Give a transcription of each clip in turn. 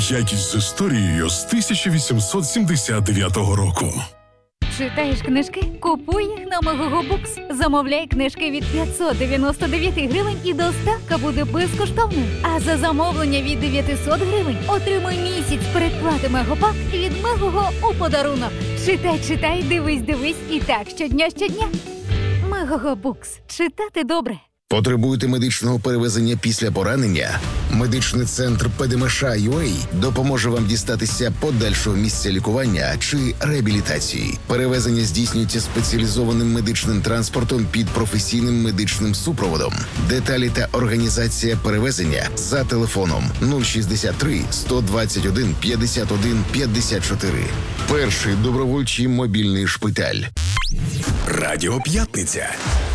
Якість з історією з 1879 року. Читаєш книжки? Купуй їх на Megogo Books. Замовляй книжки від 599 гривень і доставка буде безкоштовною. А за замовлення від 900 гривень отримуй місяць передплати Мегопак від Megogo у подарунок. Читай, дивись і так щодня. Megogo Books. Читати добре. Потребуєте медичного перевезення після поранення? Медичний центр ПДМШ UA допоможе вам дістатися подальшого місця лікування чи реабілітації. Перевезення здійснюється спеціалізованим медичним транспортом під професійним медичним супроводом. Деталі та організація перевезення за телефоном 063 121 51 54. Перший добровольчий мобільний шпиталь. Радіо П'ятниця.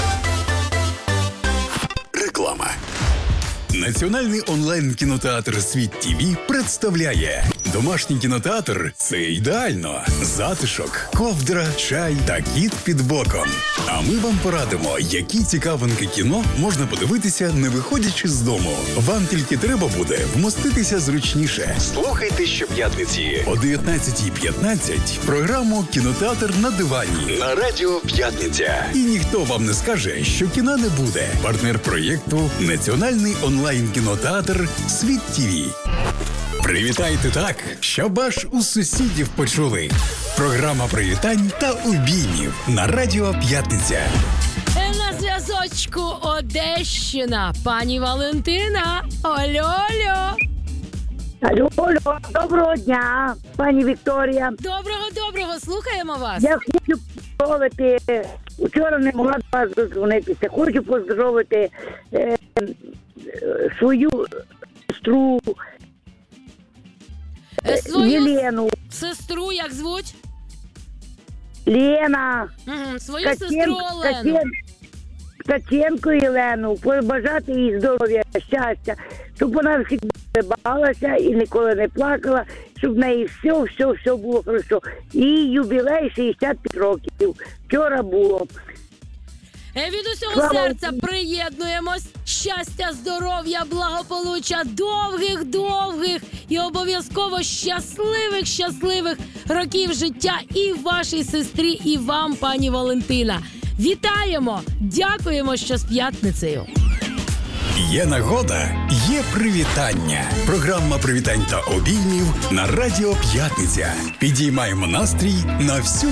Реклама. Національний онлайн-кінотеатр «Світ ТІВІ» представляє домашній кінотеатр – це ідеально. Затишок, ковдра, чай та кіт під боком. А ми вам порадимо, які цікавинки кіно можна подивитися, не виходячи з дому. Вам тільки треба буде вмоститися зручніше. Слухайте щоп'ятниці о 19:15 програму «Кінотеатр на дивані» на Радіо П'ятниця. І ніхто вам не скаже, що кіна не буде. Партнер проєкту – Національний онлайн-кінотеатр «Світ ТІВІ». Привітайте так, щоб аж у сусідів почули. Програма привітань та обіймів на Радіо П'ятниця. На зв'язочку Одещина. Пані Валентина. Алло. Алло, доброго дня, пані Вікторія. Доброго, слухаємо вас. Я хочу поздоровити, вчора не могла до вас дозвонитися, хочу поздоровити свою сестру Свою Єлену. сестру як звуть? Лена. Свою сестру Олену. Ткаченко Єлену, побажати їй здоров'я, щастя, щоб вона завжди улыбалася і ніколи не плакала, щоб в неї все було хорошо. І юбілей 65 років. Вчора було. Від усього серця приєднуємось. Щастя, здоров'я, благополуччя, довгих і обов'язково щасливих років життя і вашій сестрі, і вам, пані Валентина. Вітаємо! Дякуємо, що з п'ятницею. Є нагода, є привітання. Програма привітань та обіймів на Радіо П'ятниця. Підіймаємо настрій на всю